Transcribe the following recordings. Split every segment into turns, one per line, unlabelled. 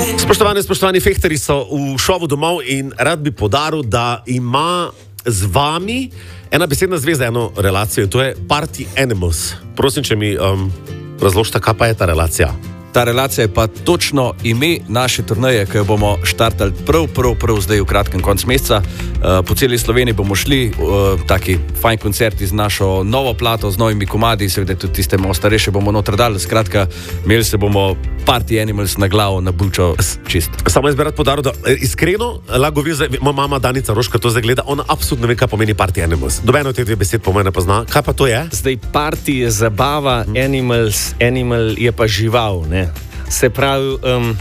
Spoštovani fehteri so v šovu domov in rad bi podaril, da ima z vami ena besedna zveza, eno relacijo in to je Party Animals. Prosim, če mi razložite, kaj pa je ta relacija.
Ta relacija je pa točno ime naše turneje, ki jo bomo štartali prav zdaj v kratkem koncu meseca. Po celi Sloveniji bomo šli, taki fajn koncerti z našo novo plato, z novimi komadi, seveda tudi tiste malo starejše bomo noter dali. Skratka, imeli se bomo Party Animals na glavo, na bučo čist.
Samo jaz bi rad podaril, da iskreno, moja mama Danica Roška to zdaj gleda, ona absolutno ne ve, kaj pomeni Party Animals. Dobeno te dve besed po mene pozna. Kaj pa to je?
Zdaj, party je zabava, animal je pa žival, ne? Se pravi,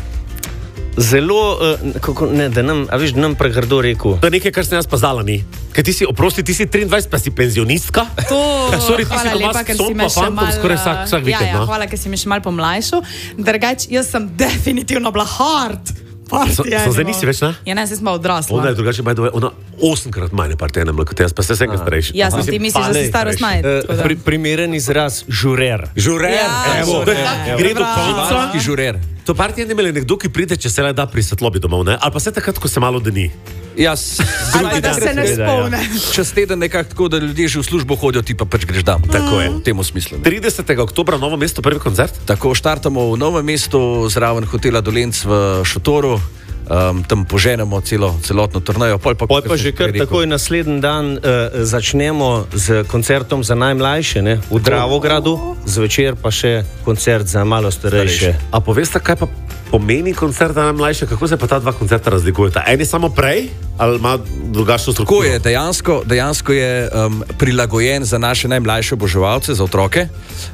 zelo, da nam pregrdo rekel.
To je nekaj, kar sem jaz poznala, ni? Ker ti si, oprosti, ti si 23, pa si penzionistka?
Hvala lepa, ker si me še malo...
Vsak vikend, no?
Hvala, ker si me še malo pomlajšal. Drugač, jaz sem definitivno bila hard.
Zdaj nisi več, ne?
Ja, ne, zdaj smo odrasla.
Ona je drugače, ona 8-krat manj Party Animal, kot jaz, pa ste vsega starejši.
Ja, ti misliš, da si starost naj.
Primeren izraz, žurer.
Žurer, evo. Gre do konca.
Žurer.
To Party Animal je nekdo, ki pride, če se le da pri svetlobi domov, ne? Ali pa se takrat, ko se malo deni.
Jaz,
ali da se ne spomne.
Čez teden nekako tako, da ljudje že v službo hodijo, ti pa pač greš dam.
Tako je.
V temu smislu.
30. oktobra Novo mesto, prvi koncert?
Tako, štartamo v Novem mestu, zraven hotela Dolenc v Šotoru. Tam poženemo celotno turnejo. Pol pa
že kar takoj naslednji dan začnemo z koncertom za najmlajše, ne? V Dravogradu, zvečer pa še koncert za malo starejše.
A poveste, kaj pa pomeni koncert za najmlajše? Kako se pa ta dva koncerta razlikujeta? En je samo prej, ali ima drugačno strukturo?
Tako je, dejansko je prilagojen za naše najmlajše oboževalce, za otroke.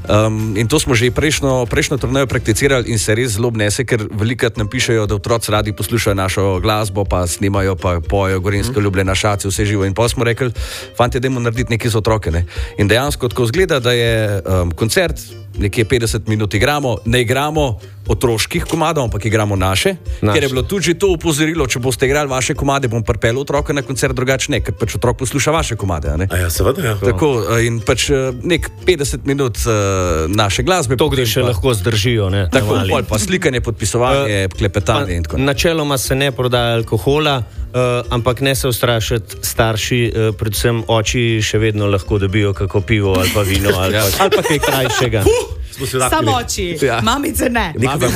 In to smo že prejšnjo turnejo prakticirali in se res zelo obnese, ker velikokrat nam pišejo, da otroci radi poslušajo našo glasbo, pa snimajo, pa pojejo Gorenjske ljubljene šace, vse živo. In pa smo rekli, fantje, dajmo narediti nekaj za otroke. Ne? In dejansko tako zgleda, da je koncert, nekje 50 minut igramo, ne igramo otroških komadov, ampak igramo naše. Ker je bilo tudi že to upozorilo, če boste igrali vaše komade, bom pripeljal otroka na koncert, drugače ne, ker pač otrok posluša vaše komade. A
ja, seveda, ja.
Tako, in pač nek 50 minut naše glasbe.
To gre še lahko zdržijo, ne?
Tako, pa slikanje, podpisovanje, klepetanje in tako.
Načeloma se ne prodaja alkohola, ampak ne se ustrašiti starši, predvsem oči še vedno lahko dobijo kako pivo ali pa vino ali pa kaj krajšega.
Samo oči, mamice ne.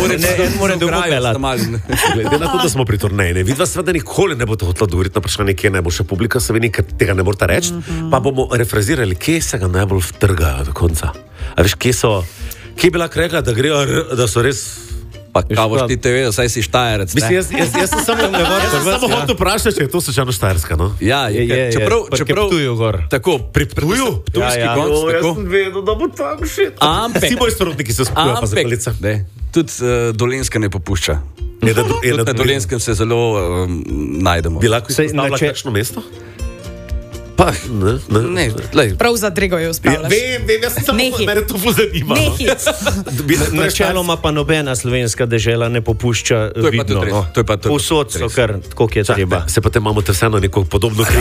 En more dogopeljati.
Glede na to, da smo pri turneji, vidva seveda nikoli ne boste hotela govoriti na vprašanje, kje najbolj še publika, seveda ker tega ne morate reči, pa bomo refrazirali, kje se ga najbolj vtrgajo do konca. A veš, kje je bila rekla, da grejo, da so res...
Pa kavoš ti te ve, saj si Štajerec, ne?
Jaz sem samo hotel vprašati, če je to slučajno Štajerska, no?
Ja, čeprav
Ptuju gor.
Tako, pri Ptuju? Ptujski konc, tako?
Jaz sem vedel, da bo tam še.
Ampak.
Vsi moji sorodniki se spujajo pa za palice.
Tudi Dolenjska ne popušča. Tudi na Dolenskem se zelo najdemo.
Bi lahko izpostavila kakšno mesto?
Pa, ne.
Prav za Drego je uspavljaš.
Vem, jaz sem samo, mene to ful zanima.
Načeloma pa nobena slovenska dežela ne popušča vidno.
To je pa to.
Povsod so kar, tako je treba.
Se pa te imamo te vseeno neko podobno